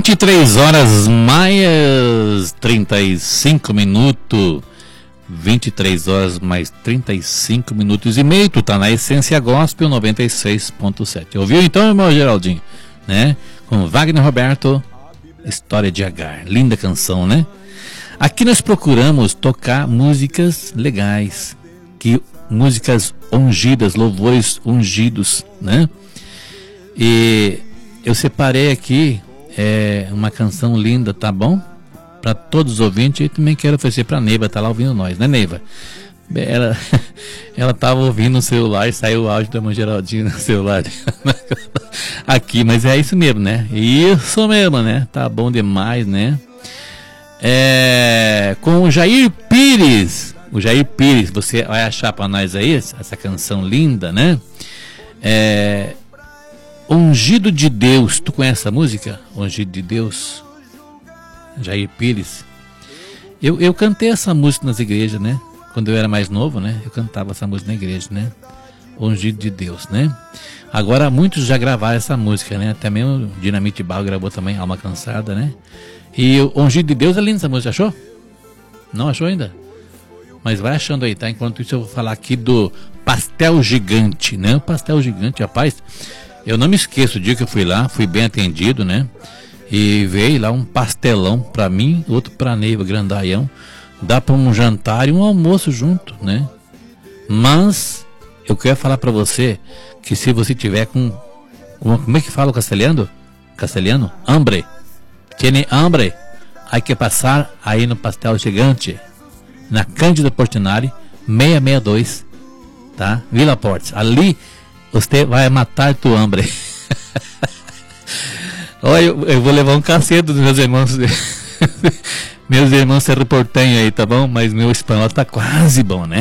23 horas mais 35 minutos. 23 horas mais 35 minutos e meio. Tu tá na Essência Gospel 96.7. Ouviu então, irmão Geraldinho? Né? Com Wagner Roberto, História de Agar. Linda canção, né? Aqui nós procuramos tocar músicas legais, músicas ungidas, louvores ungidos, né? E eu separei aqui uma canção linda, tá bom? Para todos os ouvintes, e também quero oferecer para a Neiva, tá lá ouvindo nós, né, Neiva? Ela tava ouvindo no celular e saiu o áudio do irmão Geraldinho no celular aqui, mas é isso mesmo, né? Isso mesmo, né? Tá bom demais, né? Com o Jair Pires. O Jair Pires, você vai achar para nós aí essa canção linda, né? Ungido de Deus. Tu conhece essa música? Ungido de Deus. Jair Pires. Eu cantei essa música nas igrejas, né? Quando eu era mais novo, né? Eu cantava essa música na igreja, né? Ungido de Deus, né? Agora muitos já gravaram essa música, né? Até mesmo o Dinamite Barro gravou também, Alma Cansada, né? E o Ungido de Deus é lindo essa música, achou? Não achou ainda? Mas vai achando aí, tá? Enquanto isso eu vou falar aqui do Pastel Gigante, né? O Pastel Gigante, rapaz, eu não me esqueço o dia que eu fui lá, fui bem atendido, né? E veio lá um pastelão pra mim, outro pra Neiva, grandaião. Dá pra um jantar e um almoço junto, né? Mas eu quero falar pra você que se você tiver com... Como é que fala o castelhano? Castelhano? Hambre. Tiene hambre. Hay que passar aí no Pastel Gigante. Na Cândido Portinari, 662. Tá? Vila Portes. Ali você vai matar tu hambre. Olha, eu vou levar um cacete dos meus irmãos. Meus irmãos se reportem aí, tá bom? Mas meu espanhol tá quase bom, né?